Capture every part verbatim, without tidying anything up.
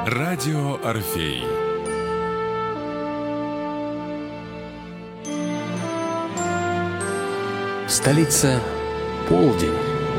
Радио Орфей. Столица полдень.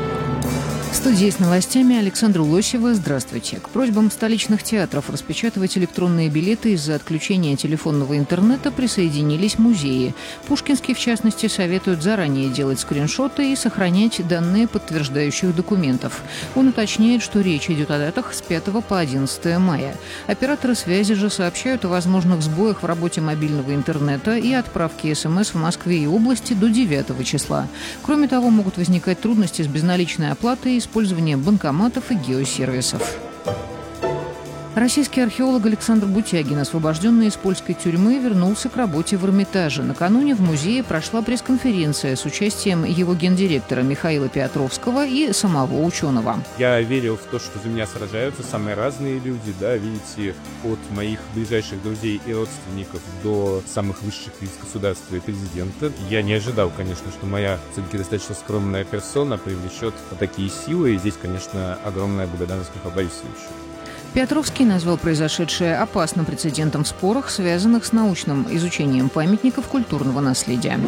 В студии с новостями Александра Лосева. Здравствуйте. К просьбам столичных театров распечатывать электронные билеты из-за отключения телефонного интернета присоединились музеи. Пушкинский, в частности, советуют заранее делать скриншоты и сохранять данные подтверждающих документов. Он уточняет, что речь идет о датах с пятого по одиннадцатое мая. Операторы связи же сообщают о возможных сбоях в работе мобильного интернета и отправке СМС в Москве и области до девятого числа. Кроме того, могут возникать трудности с безналичной оплатой и использование банкоматов и геосервисов. Российский археолог Александр Бутягин, освобожденный из польской тюрьмы, вернулся к работе в Эрмитаже. Накануне в музее прошла пресс-конференция с участием его гендиректора Михаила Петровского и самого ученого. Я верил в то, что за меня сражаются самые разные люди, да, видите, от моих ближайших друзей и родственников до самых высших лиц государства и президента. Я не ожидал, конечно, что моя все-таки достаточно скромная персона привлечет такие силы, и здесь, конечно, огромная благодарность Михаилу Борисовичу. Петровский назвал произошедшее опасным прецедентом в спорах, связанных с научным изучением памятников культурного наследия.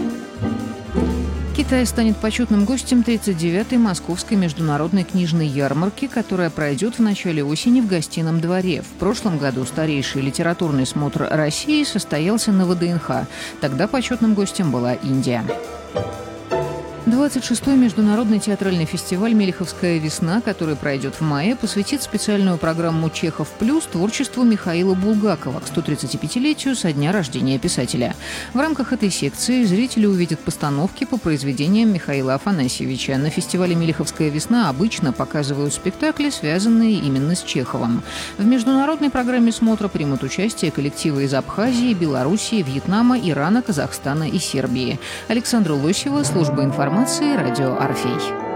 Китай станет почетным гостем тридцать девятой Московской международной книжной ярмарки, которая пройдет в начале осени в Гостином дворе. В прошлом году старейший литературный смотр России состоялся на ВДНХ. Тогда почетным гостем была Индия. двадцать шестой международный театральный фестиваль «Мелиховская весна», который пройдет в мае, посвятит специальную программу «Чехов плюс» творчеству Михаила Булгакова к сто тридцатипятилетию со дня рождения писателя. В рамках этой секции зрители увидят постановки по произведениям Михаила Афанасьевича. На фестивале «Мелиховская весна» обычно показывают спектакли, связанные именно с Чеховым. В международной программе смотра примут участие коллективы из Абхазии, Белоруссии, Вьетнама, Ирана, Казахстана и Сербии. Александра Лосева, служба информации, радио Орфей.